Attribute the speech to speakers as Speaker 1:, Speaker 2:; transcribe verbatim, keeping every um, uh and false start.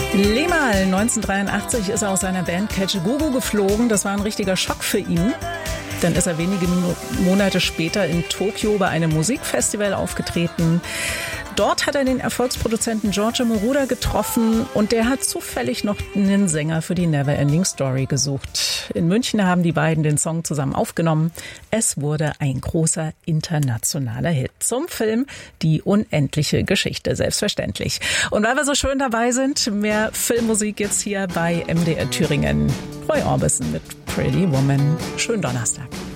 Speaker 1: Lemal, neunzehnhundertdreiundachtzig ist er aus seiner Band Kajagoogoo geflogen. Das war ein richtiger Schock für ihn. Dann ist er wenige Monate später in Tokio bei einem Musikfestival aufgetreten. Dort hat er den Erfolgsproduzenten Giorgio Moroder getroffen und der hat zufällig noch einen Sänger für die Neverending Story gesucht. In München haben die beiden den Song zusammen aufgenommen. Es wurde ein großer internationaler Hit. Zum Film Die unendliche Geschichte, selbstverständlich. Und weil wir so schön dabei sind, mehr Filmmusik jetzt hier bei M D R Thüringen. Roy Orbison mit Pretty Woman. Schönen Donnerstag.